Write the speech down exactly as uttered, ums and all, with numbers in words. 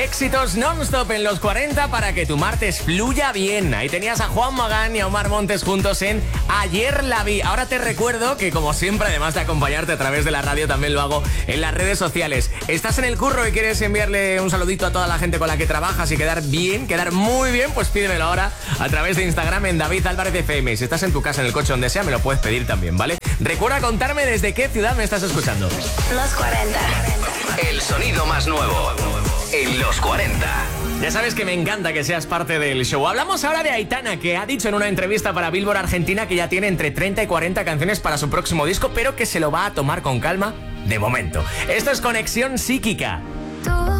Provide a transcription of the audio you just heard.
Éxitos non-stop en los cuarenta para que tu martes fluya bien. Ahí tenías a Juan Magán y a Omar Montes juntos en Ayer la vi. Ahora te recuerdo que, como siempre, además de acompañarte a través de la radio, también lo hago en las redes sociales. ¿Estás en el curro y quieres enviarle un saludito a toda la gente con la que trabajas y quedar bien, quedar muy bien? Pues pídemelo ahora a través de Instagram en David Álvarez F M. Si estás en tu casa, en el coche, donde sea, me lo puedes pedir también, ¿vale? Recuerda contarme desde qué ciudad me estás escuchando. Los cuarenta. El sonido más nuevo en los cuarenta. Ya sabes que me encanta que seas parte del show. Hablamos ahora de Aitana, que ha dicho en una entrevista para Billboard Argentina que ya tiene entre treinta y cuarenta canciones para su próximo disco, pero que se lo va a tomar con calma de momento. Esto es Conexión Psíquica. Tú